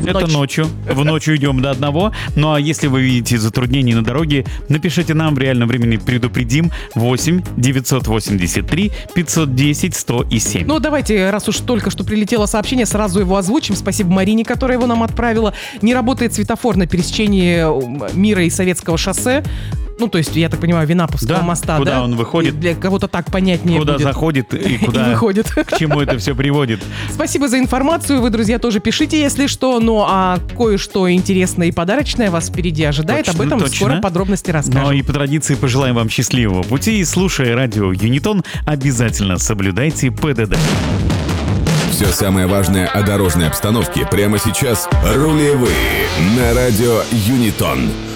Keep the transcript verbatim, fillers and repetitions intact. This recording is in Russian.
В Это ночь. ночью. В ночь идем до одного. Ну а если вы видите затруднения на дороге, напишите нам в реальном времени, предупредим. восемь девятьсот восемьдесят три пятьсот десять сто семь. Ну, давайте, раз уж только что прилетело сообщение, сразу его озвучим. Спасибо Марине, которая его нам отправила. Не работает светофор на пересечении Мира и Советского шоссе. Ну, то есть, я так понимаю, Винаповского Да, моста, куда да? он выходит? И для кого-то так понятнее Куда будет. заходит и куда И выходит. К чему это все приводит? Спасибо за информацию. Вы, друзья, тоже пишите, если что. Ну, а кое-что интересное и подарочное вас впереди ожидает. Точно, Об этом точно. скоро подробности расскажем. Ну и по традиции пожелаем вам счастливого пути. И слушая радио Юнитон, обязательно соблюдайте ПДД. Все самое важное о дорожной обстановке прямо сейчас. Рулевые на радио Юнитон.